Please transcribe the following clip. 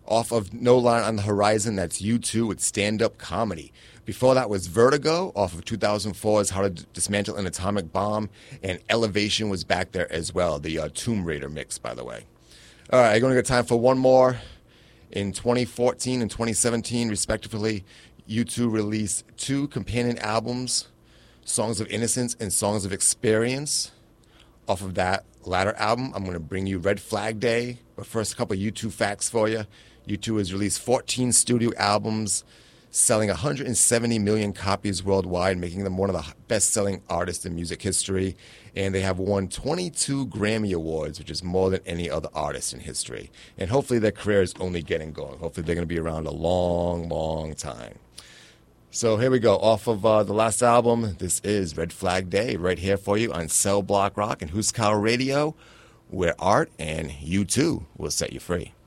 Off of No Line on the Horizon, that's U2 with Stand Up Comedy. Before that was Vertigo, off of 2004's How to Dismantle an Atomic Bomb, and Elevation was back there as well, the Tomb Raider mix, by the way. All right, I'm going to get time for one more. In 2014 and 2017, respectively, U2 released 2 companion albums, Songs of Innocence and Songs of Experience. Off of that latter album, I'm going to bring you Red Flag Day. But first, a couple of U2 facts for you. U2 has released 14 studio albums, selling 170 million copies worldwide, making them one of the best-selling artists in music history. And they have won 22 Grammy Awards, which is more than any other artist in history. And hopefully their career is only getting going. Hopefully they're going to be around a long, long time. So here we go. Off of the last album, this is Red Flag Day, right here for you on Cell Block Rock and Huskau Radio, where art and U2 will set you free.